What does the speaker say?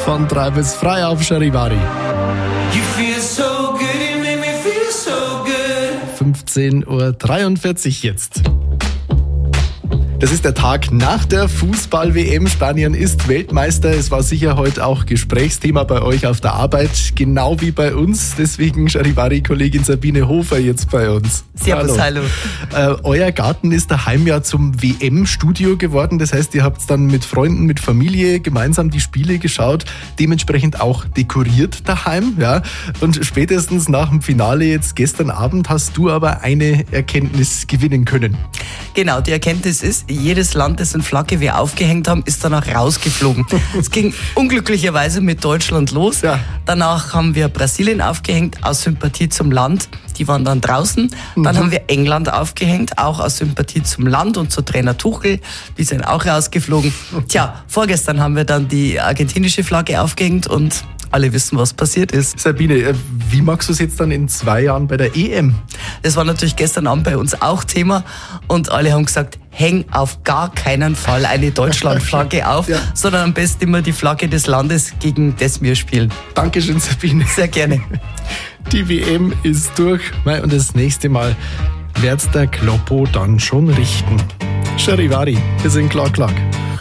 von 3 bis frei auf Charivari. 15:43 Uhr jetzt. Das ist der Tag nach der Fußball-WM. Spanien ist Weltmeister. Es war sicher heute auch Gesprächsthema bei euch auf der Arbeit, genau wie bei uns. Deswegen Charivari-Kollegin Sabine Hofer jetzt bei uns. Servus, hallo. Euer Garten ist daheim ja zum WM-Studio geworden. Das heißt, ihr habt dann mit Freunden, mit Familie gemeinsam die Spiele geschaut, dementsprechend auch dekoriert daheim. Ja? Und spätestens nach dem Finale jetzt gestern Abend hast du aber eine Erkenntnis gewinnen können. Genau, die Erkenntnis ist, jedes Land, dessen Flagge wir aufgehängt haben, ist danach rausgeflogen. Es ging unglücklicherweise mit Deutschland los. Ja. Danach haben wir Brasilien aufgehängt, aus Sympathie zum Land. Die waren dann draußen. Dann haben wir England aufgehängt, auch aus Sympathie zum Land und zu Trainer Tuchel. Die sind auch rausgeflogen. Tja, vorgestern haben wir dann die argentinische Flagge aufgehängt und alle wissen, was passiert ist. Sabine, wie magst du es jetzt dann in 2 Jahren bei der EM? Das war natürlich gestern Abend bei uns auch Thema und alle haben gesagt, häng auf gar keinen Fall eine Deutschlandflagge auf, ja, sondern am besten immer die Flagge des Landes, gegen das wir spielen. Dankeschön, Sabine. Sehr gerne. Die WM ist durch und das nächste Mal wird's der Kloppo dann schon richten. Charivari, wir sind klar.